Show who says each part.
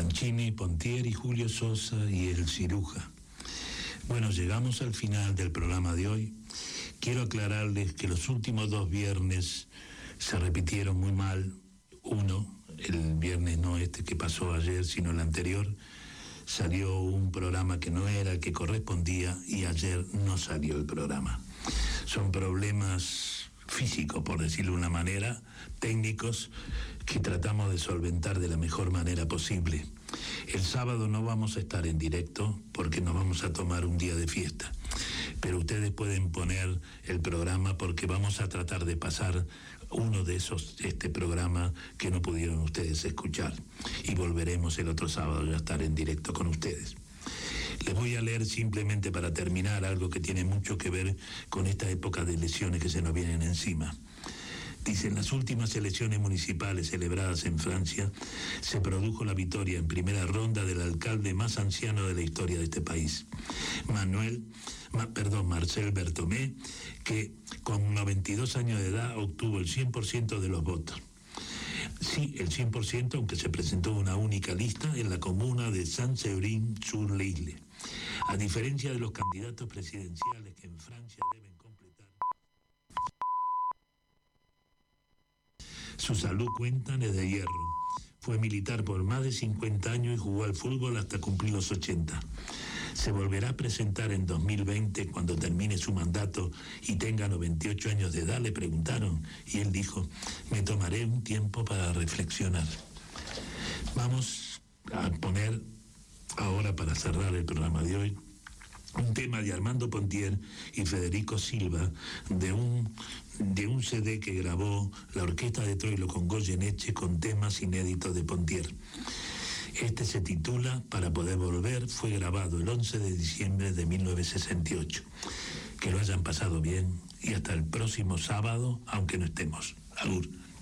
Speaker 1: Franchini, Pontier y Julio Sosa y el Ciruja. Bueno, llegamos al final del programa de hoy. Quiero aclararles que los últimos 2 viernes se repitieron muy mal. Uno, el viernes no este que pasó ayer, sino el anterior, salió un programa que no era el que correspondía y ayer no salió el programa. Son problemas físicos, por decirlo de una manera, técnicos, que tratamos de solventar de la mejor manera posible. El sábado no vamos a estar en directo porque nos vamos a tomar un día de fiesta, pero ustedes pueden poner el programa porque vamos a tratar de pasar uno de esos programas que no pudieron ustedes escuchar, y volveremos el otro sábado a estar en directo con ustedes. Les voy a leer simplemente para terminar algo que tiene mucho que ver con esta época de elecciones que se nos vienen encima. Dice: en las últimas elecciones municipales celebradas en Francia, se produjo la victoria en primera ronda del alcalde más anciano de la historia de este país, Marcel Bertomé, que con 92 años de edad obtuvo el 100% de los votos. Sí, el 100%, aunque se presentó una única lista en la comuna de Saint-Séverin-sur-l'Isle. A diferencia de los candidatos presidenciales que en Francia deben completar su salud, cuentan es de hierro. Fue militar por más de 50 años y jugó al fútbol hasta cumplir los 80. Se volverá a presentar en 2020 cuando termine su mandato y tenga 98 años de edad, le preguntaron, y él dijo: me tomaré un tiempo para reflexionar. Vamos a poner ahora, para cerrar el programa de hoy, un tema de Armando Pontier y Federico Silva de un CD que grabó la orquesta de Troilo con Goyeneche con temas inéditos de Pontier. Este se titula Para poder volver, fue grabado el 11 de diciembre de 1968. Que lo hayan pasado bien y hasta el próximo sábado, aunque no estemos. Agur.